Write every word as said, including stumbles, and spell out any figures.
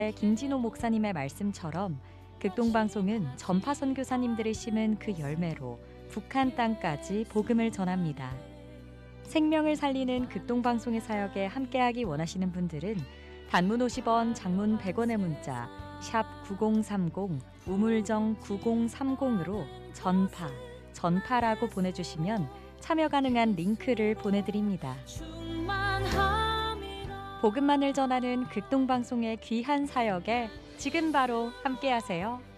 김진호 목사님의 말씀처럼 극동방송은 전파 선교사님들이 심은 그 열매로 북한 땅까지 복음을 전합니다. 생명을 살리는 극동방송의 사역에 함께하기 원하시는 분들은 단문 오십 원, 장문 백 원의 문자 샵 구공삼공 우물정 구공삼공으로 전파, 전파라고 보내주시면 참여 가능한 링크를 보내드립니다. 복음만을 전하는 극동방송의 귀한 사역에 지금 바로 함께하세요.